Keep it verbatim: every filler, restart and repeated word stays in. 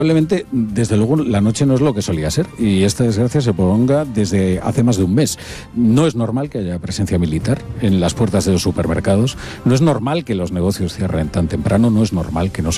Probablemente, desde luego, la noche no es lo que solía ser y esta desgracia se prolonga desde hace más de un mes. No es normal que haya presencia militar en las puertas de los supermercados, no es normal que los negocios cierren tan temprano, no es normal que no se